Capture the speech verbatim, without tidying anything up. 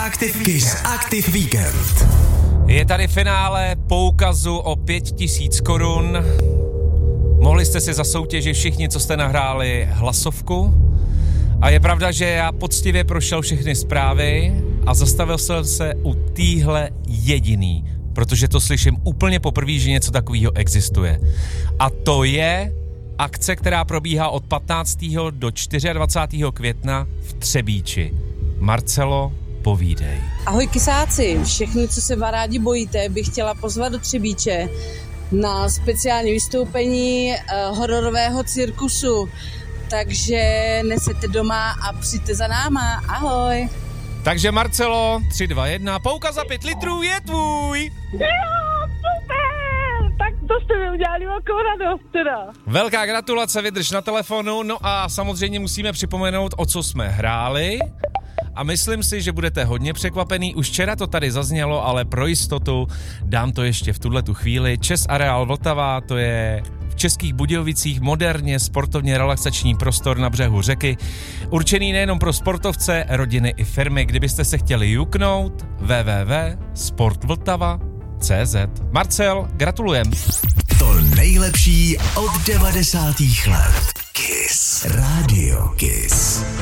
Active, Kiss Active Weekend. Je tady finále poukazu o pět tisíc korun. Mohli jste si za soutěži všichni, co jste nahráli, hlasovku. A je pravda, že já poctivě prošel všechny zprávy a zastavil jsem se u téhle jediný, protože to slyším úplně poprvé, že něco takového existuje. A to je akce, která probíhá od patnáctého do dvacátého čtvrtého května v Třebíči. Marcelo, povídej. Ahoj kysáci, všechny, co se rádi bojíte, bych chtěla pozvat do Třebíče na speciální vystoupení uh, hororového cirkusu. Takže nesete doma a přijďte za náma. Ahoj. Takže Marcelo, tři, dva, jedna, poukaz za pět litrů je tvůj. Jo, super, tak to jste mi udělali velkou radost teda. Velká gratulace, vydrž na telefonu, no a samozřejmě musíme připomenout, o co jsme hráli. A myslím si, že budete hodně překvapený. Už včera to tady zaznělo, ale pro jistotu dám to ještě v tuhletu chvíli. Čes Areál Vltava, to je v Českých Budějovicích moderně sportovně relaxační prostor na břehu řeky. Určený nejenom pro sportovce, rodiny i firmy. Kdybyste se chtěli juknout, w w w tečka sport vltava tečka c z. Marcel, gratulujem. To nejlepší od devadesátých let. Kiss. Radio Kiss.